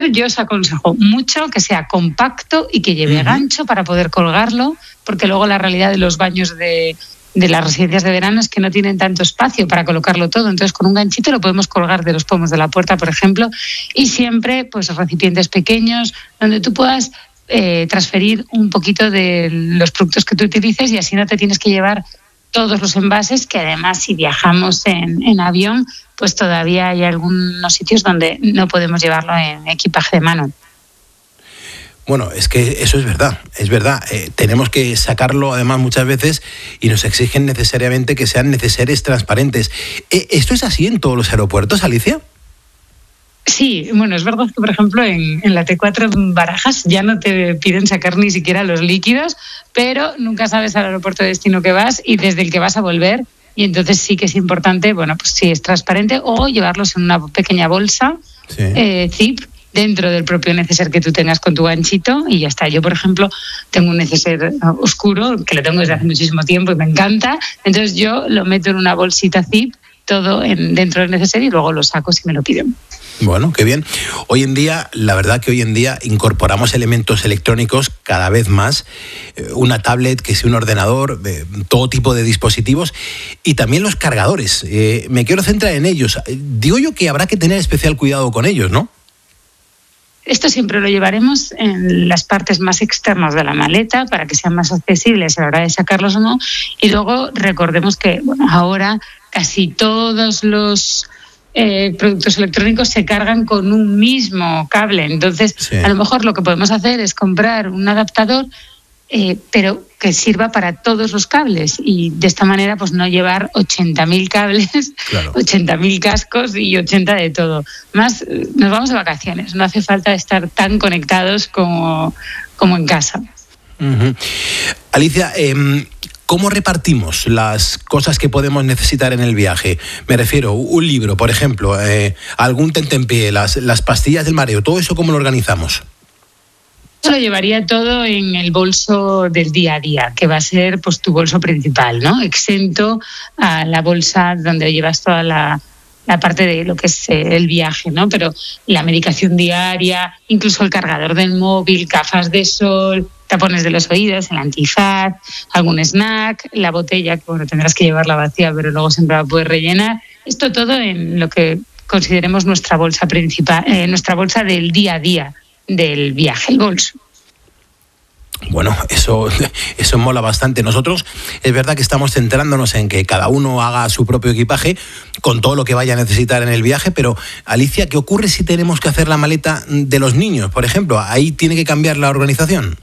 yo os aconsejo mucho que sea compacto y que lleve gancho para poder colgarlo, porque luego la realidad de los baños de las residencias de verano es que no tienen tanto espacio para colocarlo todo. Entonces, con un ganchito lo podemos colgar de los pomos de la puerta, por ejemplo, y siempre pues recipientes pequeños donde tú puedas transferir un poquito de los productos que tú utilices, y así no te tienes que llevar todos los envases, que además si viajamos en avión, pues todavía hay algunos sitios donde no podemos llevarlo en equipaje de mano. Bueno, es que eso es verdad. Tenemos que sacarlo además muchas veces y nos exigen necesariamente que sean neceseres transparentes. ¿Esto es así en todos los aeropuertos, Alicia? Sí, bueno, es verdad que, por ejemplo, en la T4 en Barajas ya no te piden sacar ni siquiera los líquidos, pero nunca sabes al aeropuerto de destino que vas y desde el que vas a volver, y entonces sí que es importante, bueno, pues si es transparente, o llevarlos en una pequeña bolsa, zip, dentro del propio neceser que tú tengas con tu ganchito, y ya está. Yo, por ejemplo, tengo un neceser oscuro, que lo tengo desde hace muchísimo tiempo y me encanta, entonces yo lo meto en una bolsita zip, todo dentro del neceser, y luego lo saco si me lo piden. Bueno, qué bien. La verdad que hoy en día incorporamos elementos electrónicos cada vez más, una tablet, que sea un ordenador, todo tipo de dispositivos, y también los cargadores. Me quiero centrar en ellos. Digo yo que habrá que tener especial cuidado con ellos, ¿no? Esto siempre lo llevaremos en las partes más externas de la maleta para que sean más accesibles a la hora de sacarlos o no. Y luego recordemos que ahora casi todos los productos electrónicos se cargan con un mismo cable. Entonces, a lo mejor lo que podemos hacer es comprar un adaptador, pero que sirva para todos los cables, y de esta manera pues no llevar 80.000 cables, 80.000 cascos y 80 de todo. Más nos vamos de vacaciones, no hace falta estar tan conectados como en casa. Alicia, ¿cómo repartimos las cosas que podemos necesitar en el viaje? Me refiero, un libro, por ejemplo, algún tentempié, las pastillas del mareo, todo eso, ¿cómo lo organizamos? Lo llevaría todo en el bolso del día a día, que va a ser pues tu bolso principal, ¿no? Exento a la bolsa donde llevas toda la parte de lo que es el viaje, ¿no? Pero la medicación diaria, incluso el cargador del móvil, gafas de sol, tapones de los oídos, el antifaz, algún snack, la botella, que bueno, tendrás que llevarla vacía, pero luego siempre la puedes rellenar. Esto todo en lo que consideremos nuestra bolsa principal, nuestra bolsa del día a día del viaje, el bolso. Bueno, eso mola bastante. Nosotros es verdad que estamos centrándonos en que cada uno haga su propio equipaje con todo lo que vaya a necesitar en el viaje, pero Alicia, ¿qué ocurre si tenemos que hacer la maleta de los niños, por ejemplo? ¿Ahí tiene que cambiar la organización?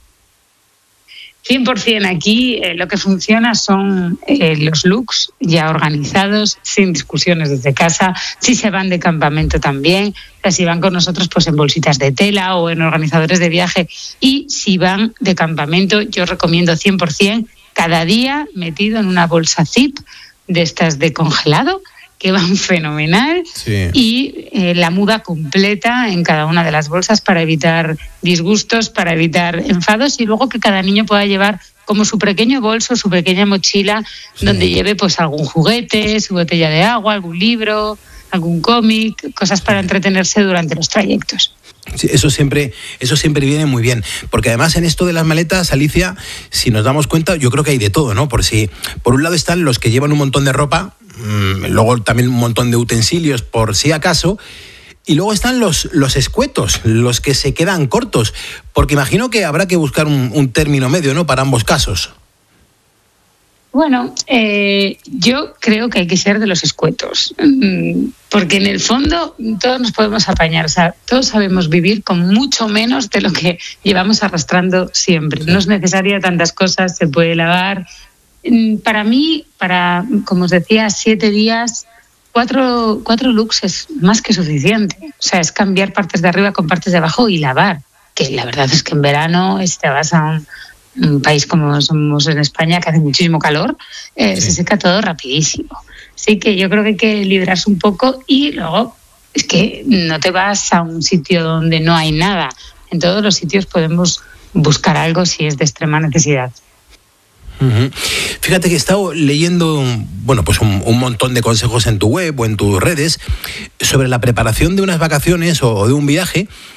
100%. Aquí lo que funciona son los looks ya organizados, sin discusiones desde casa. Si se van de campamento también, o sea, si van con nosotros pues en bolsitas de tela o en organizadores de viaje. Y si van de campamento, yo recomiendo 100% cada día metido en una bolsa zip de estas de congelado, que van fenomenal, y la muda completa en cada una de las bolsas para evitar disgustos, para evitar enfados, y luego que cada niño pueda llevar como su pequeño bolso, su pequeña mochila, donde lleve pues algún juguete, su botella de agua, algún libro, algún cómic, cosas para entretenerse durante los trayectos. Sí, eso siempre viene muy bien, porque además en esto de las maletas, Alicia, si nos damos cuenta, yo creo que hay de todo, ¿no? Por un lado están los que llevan un montón de ropa, luego también un montón de utensilios por si acaso, y luego están los escuetos, los que se quedan cortos, porque imagino que habrá que buscar un término medio, ¿no?, para ambos casos. Bueno, yo creo que hay que ser de los escuetos, porque en el fondo todos nos podemos apañar, o sea, todos sabemos vivir con mucho menos de lo que llevamos arrastrando siempre. No es necesaria tantas cosas, se puede lavar. Para mí, como os decía, 7 días, 4 looks es más que suficiente. O sea, es cambiar partes de arriba con partes de abajo y lavar, que la verdad es que en verano te vas a un país como somos en España, que hace muchísimo calor, se seca todo rapidísimo. Así que yo creo que hay que librarse un poco, y luego es que no te vas a un sitio donde no hay nada. En todos los sitios podemos buscar algo si es de extrema necesidad. Fíjate que he estado leyendo pues un montón de consejos en tu web o en tus redes sobre la preparación de unas vacaciones o de un viaje,